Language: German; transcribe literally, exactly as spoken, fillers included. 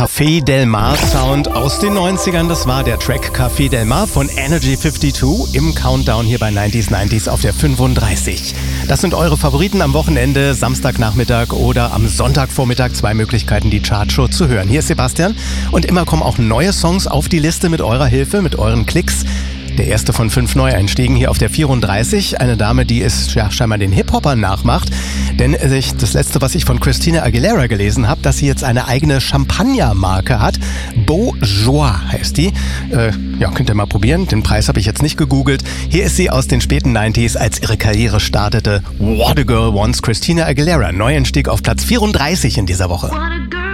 Café Del Mar Sound aus den neunzigern, das war der Track Café Del Mar von Energy zweiundfünfzig im Countdown hier bei neunzig neunzig auf der fünfunddreißig. Das sind eure Favoriten am Wochenende, Samstagnachmittag oder am Sonntagvormittag. Zwei Möglichkeiten, die Chartshow zu hören. Hier ist Sebastian und immer kommen auch neue Songs auf die Liste mit eurer Hilfe, mit euren Klicks. Der erste von fünf Neueinstiegen hier auf der vierunddreißig. Eine Dame, die es ja scheinbar den Hip-Hoppern nachmacht. Denn das letzte, was ich von Christina Aguilera gelesen habe, dass sie jetzt eine eigene Champagnermarke hat. Beau Joie heißt die. Äh, ja, könnt ihr mal probieren. Den Preis habe ich jetzt nicht gegoogelt. Hier ist sie aus den späten neunziger, als ihre Karriere startete. What a Girl Wants, Christina Aguilera. Neueinstieg auf Platz vierunddreißig in dieser Woche.